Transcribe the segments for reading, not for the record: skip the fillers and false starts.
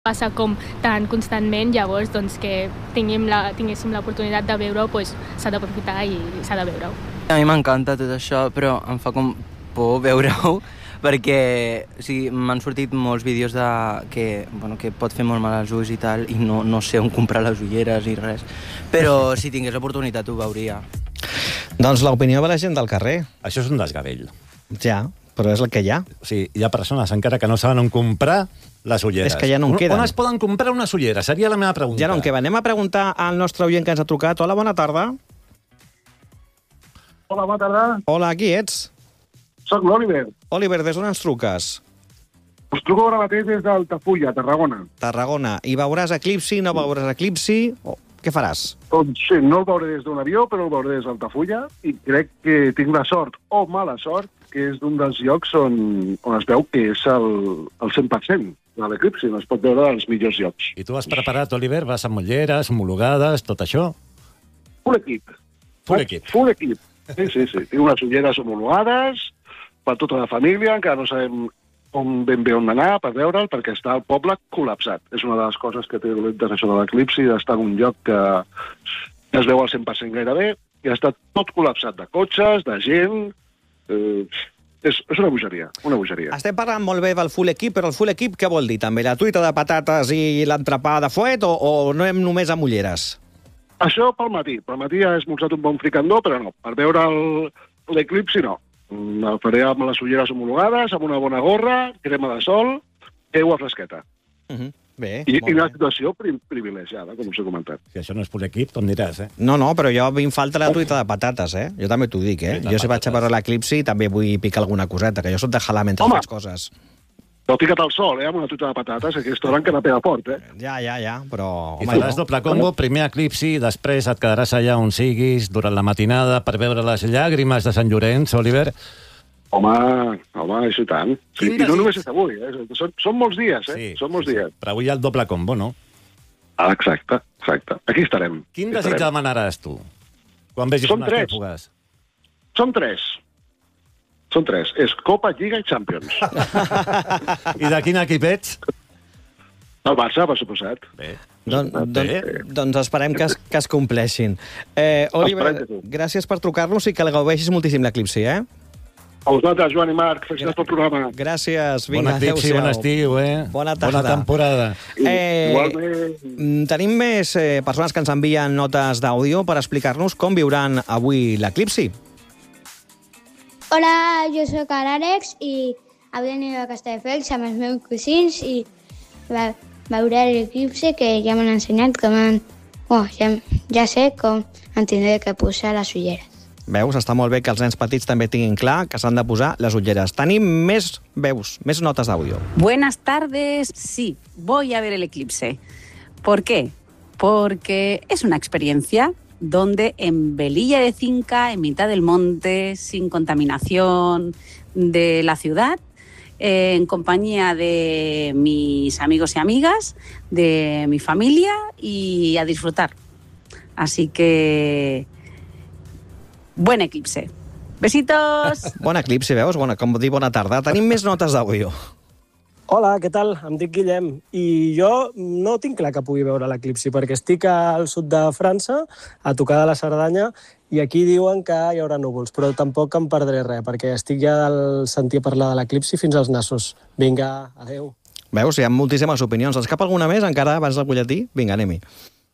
passa com tan constantment, llavors doncs, que tinguéssim l'oportunitat de veure-ho, doncs, s'ha d'aprofitar i s'ha de veure-ho. A mi m'encanta tot això, però em fa com por veure-ho, perquè m'han sortit molts vídeos que pot fer molt mal als ulls i tal, i no sé on comprar les ulleres i res, però si tingués l'oportunitat ho veuria. Doncs l'opinió de la gent del carrer. Això és un desgavell. Ja, però és el que hi ha. O sigui, hi ha persones encara que no saben on comprar les ulleres. És que ja no en queden. On es poden comprar unes ulleres? Seria la meva pregunta. Ja no en queden. Anem a preguntar al nostre oient que ens ha trucat. Hola, bona tarda. Hola, bona tarda. Hola, qui ets? Soc l'Oliver. Oliver, des d'on ens truques? Us truco ara mateix des d'Altafulla, Tarragona. Tarragona. I veuràs eclipsi, no veuràs eclipsi? Què faràs? Doncs sí, no el veuré des d'un avió, però el veuré des d'Altafulla, i crec que tinc la sort, o mala sort, que és d'un dels llocs on es veu que és el 100% de l'eclipsi, on es pot veure dels millors llocs. I tu has preparat, Oliver? Vas amb ulleres, homologades, tot això? Full equip. Full equip. Full equip. Sí. Tinc unes ulleres homologades per tota la família, encara no sabem ben bé on anar per veure'l, perquè està el poble col·lapsat. És una de les coses que té l'interès de l'eclipsi, d'estar en un lloc que es veu al 100% gairebé, i està tot col·lapsat de cotxes, de gent. És una bogeria, una bogeria. Estem parlant molt bé del full equip, però el full equip què vol dir també? La truita de patates i l'entrepà de fuet o no hem només amb ulleres? Això pel matí. Pel matí ja he esmorzat un bon fricandó, però no. Per veure l'eclipsi no. El faré amb les ulleres homologades, amb una bona gorra, crema de sol, aigua fresqueta. Bé, I una situació privilegiada, com us he comentat. Si això no és full equip, t'ho diràs, No, però jo a mi em falta la truita de patates, Jo també t'ho dic, Jo si vaig a veure l'eclipsi també vull picar alguna coseta, que jo soc de jalar mentre faig coses. T'ho ficat al sol, amb una truita de patates, aquesta hora en canapé de port, Ja, però... I faràs doble combo, primer eclipsi, després et quedaràs allà on siguis durant la matinada per veure les llàgrimes de Sant Llorenç, Oliver. Home, això i tant. Sí, i no només és avui, Són molts dies, Són molts dies. Però avui hi ha el doble combo, no? Exacte. Aquí estarem. Quin desig demanaràs tu? Quan vegis un astròfugues? Són tres. És Copa, Lliga i Champions. I de quin equip ets? El Barça, per suposat. Bé. Doncs esperem que es compleixin. Oliver, gràcies per trucar-nos i que el gaudeixis moltíssim l'eclipsi, A vosaltres, Joan i Marc, felicitats pel programa. Gràcies, vinga, adéu-siau. Bon estiu, Bona tarda. Bona temporada. Igualment. Tenim més persones que ens envien notes d'àudio per explicar-nos com viuran avui l'eclipsi. Hola, jo sóc l'Àlex i avui aniré a Castelldefels amb els meus cosins i veuré l'eclipsi que ja m'han ensenyat ja sé com em tindré que posar les ulleres. Veus, està molt bé que els nens petits també tinguin clar que s'han de posar les ulleres. Tenim més veus, més notes d'àudio. Buenas tardes. Sí, voy a ver el eclipse. ¿Por qué? Porque es una experiencia donde en Velilla de Cinca, en mitad del monte, sin contaminación de la ciudad, en compañía de mis amigos y amigas, de mi familia y a disfrutar. Así que... buen eclipse. Besitos! Bon eclipsi, veus? Com dir bona tarda. Tenim més notes d'àudio. Hola, què tal? Em dic Guillem i jo no tinc clar que pugui veure l'eclipsi perquè estic al sud de França, a tocar de la Cerdanya, i aquí diuen que hi haurà núvols, però tampoc em perdré res perquè estic ja al sentir parlar de l'eclipsi fins als nassos. Vinga, adeu. Veus, hi ha moltíssimes opinions. Els cap alguna més encara abans del butlletí? Vinga, anem-hi.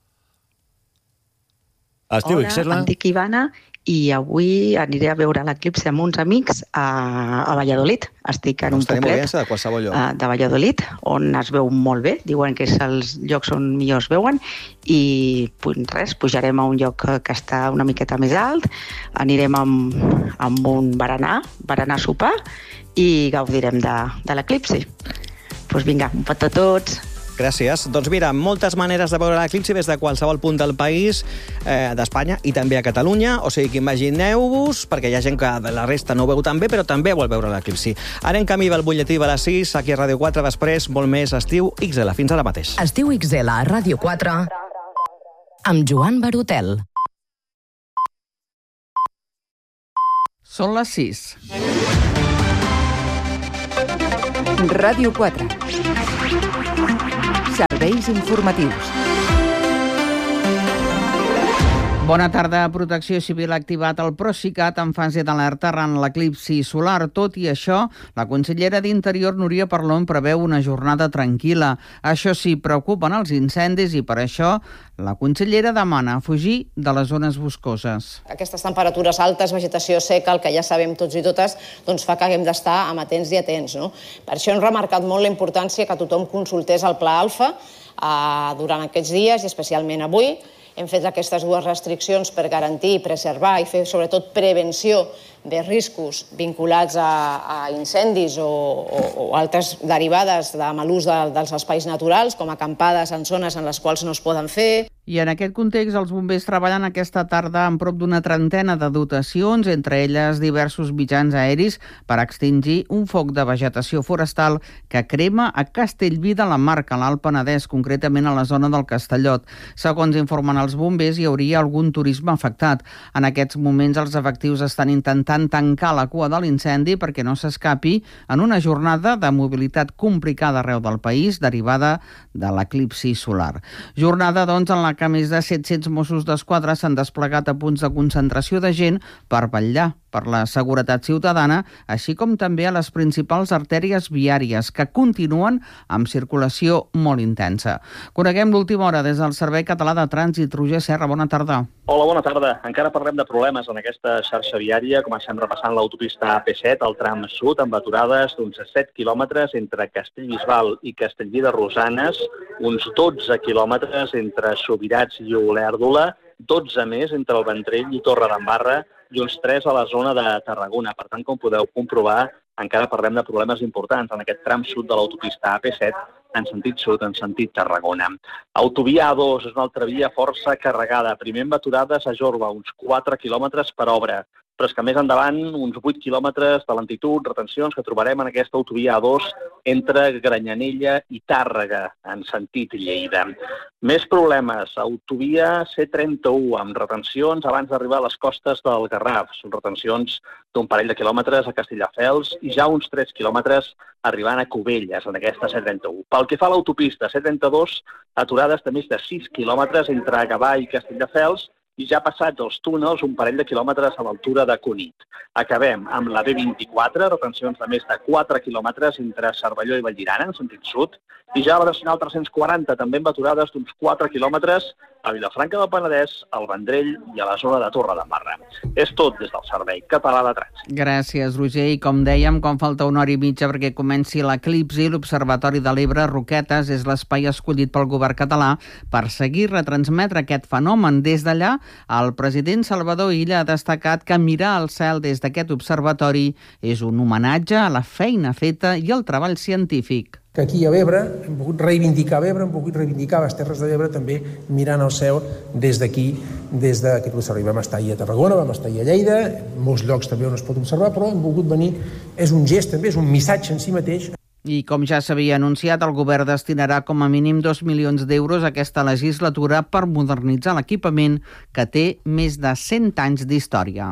Hola, em dic Ivana i avui aniré a veure l'eclipsi amb uns amics a Valladolid. Estic en un poblet de Valladolid, on es veu molt bé. Diuen que és els llocs on millor es veuen. I res, pujarem a un lloc que està una miqueta més alt, anirem amb un berenar a sopar i gaudirem de l'eclipsi. Doncs vinga, un petó a tots. Gràcies. Doncs mira, moltes maneres de veure l'eclipsi des de qualsevol punt del país, d'Espanya i també a Catalunya. O sigui que imagineu-vos, perquè hi ha gent que de la resta no ho veu tan bé, però també vol veure l'eclipsi. Ara en camí del butlletí de les 6, aquí a Ràdio 4, després molt més Estiu XL. Fins ara mateix. Estiu XL a Ràdio 4 amb Joan Barotel. Són les 6. Ràdio 4. butlletins informatius. Bona tarda. Protecció Civil ha activat el Procicat en fase d'alerta arran l'eclipsi solar. Tot i això, la consellera d'Interior, Núria Parlon, preveu una jornada tranquil·la. Això sí, preocupen els incendis i per això la consellera demana fugir de les zones boscoses. Aquestes temperatures altes, vegetació seca, el que ja sabem tots i totes, doncs fa que haguem d'estar amatents i atents, no? Per això hem remarcat molt la importància que tothom consultés el Pla Alfa durant aquests dies i especialment avui. Hem fet aquestes dues restriccions per garantir, preservar i fer sobretot prevenció de riscos vinculats a incendis o altres derivades de mal ús dels espais naturals, com acampades en zones en les quals no es poden fer. I en aquest context, els bombers treballen aquesta tarda amb prop d'una trentena de dotacions, entre elles diversos mitjans aeris, per extingir un foc de vegetació forestal que crema a Castellví de la Marca, a l'Alt Penedès, concretament a la zona del Castellot. Segons informen els bombers, hi hauria algun turisme afectat. En aquests moments, els efectius estan intentant tancar la cua de l'incendi perquè no s'escapi en una jornada de mobilitat complicada arreu del país, derivada de l'eclipsi solar. Jornada, doncs, en la que més de 700 Mossos d'Esquadra s'han desplegat a punts de concentració de gent per vetllar per la seguretat ciutadana, així com també a les principals artèries viàries, que continuen amb circulació molt intensa. Coneguem l'última hora des del Servei Català de Trànsit. Roger Serra, bona tarda. Hola, bona tarda. Encara parlem de problemes en aquesta xarxa viària. Comencem repassant l'autopista AP7, el tram sud, amb aturades d'uns 7 quilòmetres entre Castellbisbal i Castellví de Rosanes, uns 12 quilòmetres entre Subirats i Olèrdola, 12 més entre el Ventrell i Torredembarra i uns 3 a la zona de Tarragona. Per tant, com podeu comprovar, encara parlem de problemes importants en aquest tram sud de l'autopista AP7, en sentit sud, en sentit Tarragona. Autovia A2 és una altra via força carregada. Primer amb aturades a Jorba, uns 4 quilòmetres per obra, però és que més endavant, uns 8 quilòmetres de lentitud, retencions que trobarem en aquesta autovia A2 entre Granyanella i Tàrrega, en sentit Lleida. Més problemes, autovia C31, amb retencions abans d'arribar a les costes del Garraf. Són retencions d'un parell de quilòmetres a Castelldefels i ja uns 3 quilòmetres arribant a Cubelles, en aquesta C31. Pel que fa a l'autopista C32, aturades de més de 6 quilòmetres entre Gavà i Castelldefels, i ja passats els túnels, un parell de quilòmetres a l'altura de Cunit. Acabem amb la B24, retencions de més de 4 quilòmetres entre Cervelló i Vallirana, en sentit sud, i ja la Nacional 340, també amb aturades d'uns 4 quilòmetres a Vilafranca del Penedès, al Vendrell i a la zona de Torredembarra. És tot des del Servei Català de Trànsit. Gràcies, Roger. I com dèiem, quan falta una hora i mitja perquè comenci l'eclipsi, l'Observatori de l'Ebre Roquetes és l'espai escollit pel govern català per seguir retransmetre aquest fenomen. Des d'allà, el president Salvador Illa ha destacat que mirar al cel des d'aquest observatori és un homenatge a la feina feta i al treball científic. Que aquí a l'Ebre hem pogut reivindicar l'Ebre, hem pogut reivindicar les Terres de l'Ebre també mirant al cel des d'aquí, des d'aquest observatori. Vam estar ahir a Tarragona, vam estar ahir a Lleida, en molts llocs també on es pot observar, però hem volgut venir, és un gest també, és un missatge en si mateix. I com ja s'havia anunciat, el govern destinarà com a mínim 2 milions d'euros a aquesta legislatura per modernitzar l'equipament que té més de 100 anys d'història.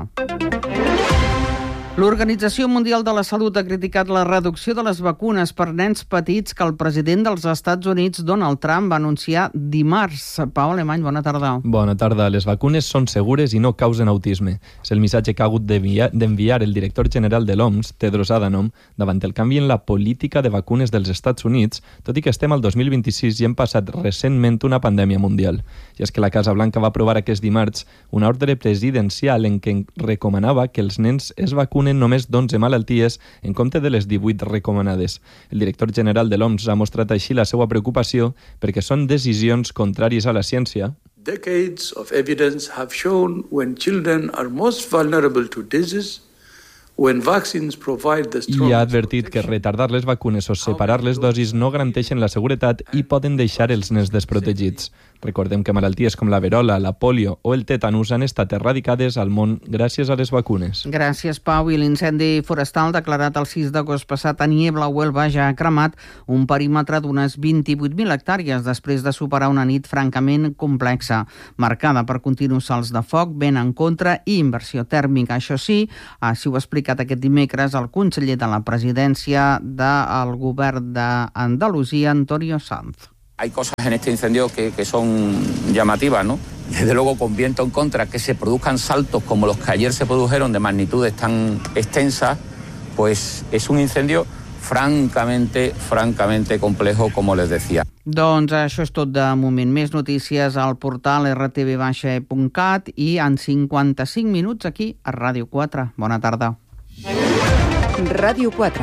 L'Organització Mundial de la Salut ha criticat la reducció de les vacunes per nens petits que el president dels Estats Units, Donald Trump, va anunciar dimarts. Pau Alemany, bona tarda. Bona tarda. Les vacunes són segures i no causen autisme. És el missatge que ha hagut d'enviar el director general de l'OMS, Tedros Adhanom, davant el canvi en la política de vacunes dels Estats Units, tot i que estem al 2026 i hem passat recentment una pandèmia mundial. I és que la Casa Blanca va aprovar aquest dimarts una ordre presidencial en què recomanava que els nens es vacunen només d'11 malalties en compte de les 18 recomanades. El director general de l'OMS ha mostrat així la seva preocupació perquè són decisions contràries a la ciència. Decades of evidence have shown when children are most vulnerable to disease, when vaccines provide the strongest... I ha advertit que retardar les vacunes o separar les dosis no garanteixen la seguretat i poden deixar els nens desprotegits. Recordem que malalties com la verola, la polio o el tetanus han estat erradicades al món gràcies a les vacunes. Gràcies, Pau. I l'incendi forestal declarat el 6 d'agost passat a Niebla, Huelva, ja ha cremat un perímetre d'unes 28.000 hectàrees després de superar una nit francament complexa, marcada per continus salts de foc, vent en contra i inversió tèrmica. Això sí, així ho ha explicat aquest dimecres el conseller de la presidència del govern d'Andalusia, Antonio Sanz. Hay cosas en este incendio que son llamativas, ¿no? Desde luego, con viento en contra, que se produzcan saltos como los que ayer se produjeron de magnitudes tan extensas, pues es un incendio francamente complejo, como les decía. Doncs això és tot de moment. Més notícies al portal rtv-e.cat i en 55 minuts aquí a Ràdio 4. Bona tarda. Ràdio 4.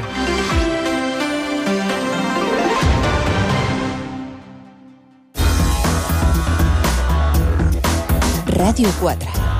Ràdio 4.